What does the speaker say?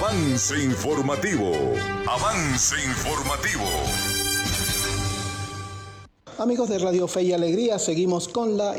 Avance informativo. Avance informativo. Amigos de Radio Fe y Alegría, seguimos con la